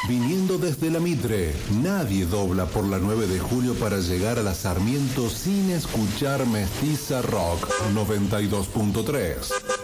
Viniendo desde la Mitre, nadie dobla por la 9 de julio para llegar a la Sarmiento sin escuchar Mestiza Rock 92.3.